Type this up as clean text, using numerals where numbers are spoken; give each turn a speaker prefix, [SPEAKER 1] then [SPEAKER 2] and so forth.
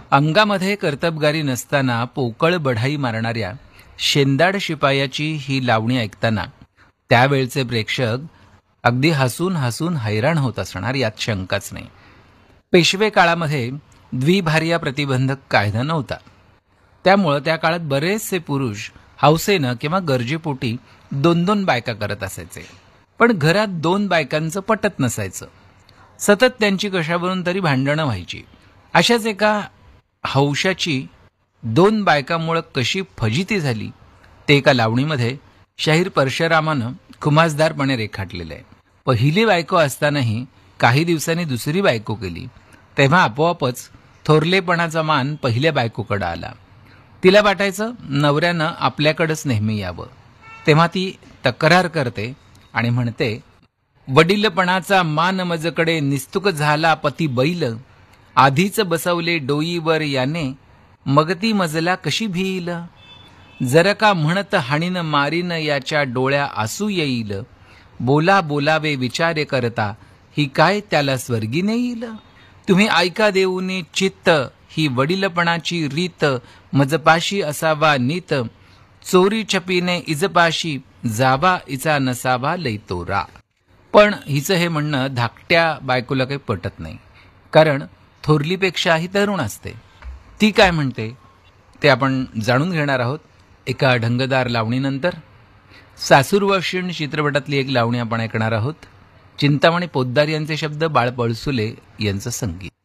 [SPEAKER 1] अंगामध्ये कर्तबगारी नसताना पोकळ बढाई मारणाऱ्या शेंदाड शिपायाची ही लावणी ऐकताना त्यावेळचे प्रेक्षक अगदी हसून हसून हैराण होत असणार, यात शंकाच नाही. पेशवे काळामध्ये द्विभार्या प्रतिबंधक कायदा नव्हता. त्यामुळं त्या काळात बरेचसे पुरुष हौसेनं किंवा गरजेपोटी 2-2 बायका करत असायचे. पण घरात 2 बायकांचं पटत नसायचं. सतत त्यांची कशावरून तरी भांडणं व्हायची. अशाच एका हौशाची 2 बायकांमुळे कशी फजिती झाली ते एका लावणीमध्ये शाहीर परशुरामानं खुमासदारपणे रेखाटलेलं आहे. पहिली बायको असतानाही काही दिवसांनी दुसरी बायको केली, तेव्हा आपोआपच थोरलेपणाचा मान पहिल्या बायकोकडे आला. तिला वाटायचं नवऱ्यानं आपल्याकडेच नेहमी यावं. तेव्हा ती तक्रार करते आणि म्हणते, वडीलपणाचा मान मजकडे निस्तुक झाला पती बैल, आधीच बसवले डोईवर याने, मग ती मजला कशी भिईल, जर का म्हणत हाणीन मारीन याच्या डोळ्या आसू येईल, बोला बोलावे विचारे करता ही काय त्याला स्वर्गी नेईल. तुम्ही ऐका देऊनी चित्त ही वडीलपणाची रीत, मजपाशी असावा नीत, चोरी छपीने इजपाशी जावा इचा नसावा लैतोरा. पण हिचं हे म्हणणं धाकट्या बायकोला काही पटत नाही, कारण थोरलीपेक्षाही तरुण असते. ती काय म्हणते ते आपण जाणून घेणार आहोत एका ढंगदार लावणीनंतर. सासूरवाशीण चित्रपटातली एक लावणी आपण ऐकणार आहोत. चिंतामणी पोद्दार यांचे शब्द, बाळ पळसुले यांचं संगीत.